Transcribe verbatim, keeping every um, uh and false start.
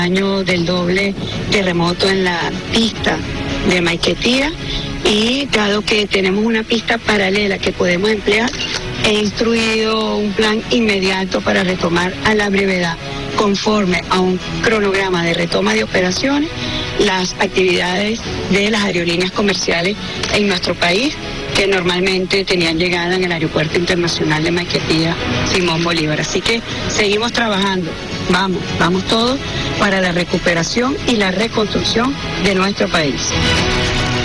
año del doble terremoto en la pista de Maiquetía, y dado que tenemos una pista paralela que podemos emplear, he instruido un plan inmediato para retomar a la brevedad, conforme a un cronograma de retoma de operaciones, las actividades de las aerolíneas comerciales en nuestro país, que normalmente tenían llegada en el Aeropuerto Internacional de Maiquetía Simón Bolívar. Así que seguimos trabajando, vamos, vamos todos para la recuperación y la reconstrucción de nuestro país.